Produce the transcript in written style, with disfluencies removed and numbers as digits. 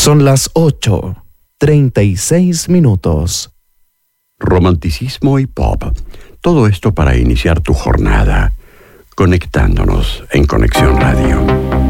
Son las 8:36. Romanticismo y pop. Todo esto para iniciar tu jornada, conectándonos en Conexión Radio.